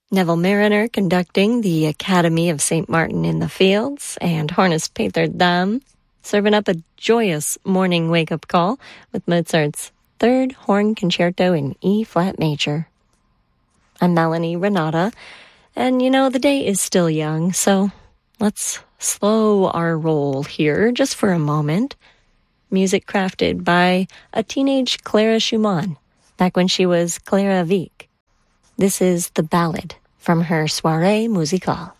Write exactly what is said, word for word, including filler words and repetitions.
Neville Mariner conducting the Academy of Saint Martin in the Fields, and Hornis Peter Dam serving up a joyous morning wake-up call with Mozart's Third Horn Concerto in E-flat major. I'm Melanie Renata, and you know, the day is still young, so let's slow our roll here just for a moment. Music crafted by a teenage Clara Schumann, back when she was Clara Wieck. This is The Ballad from her Soirée Musicale.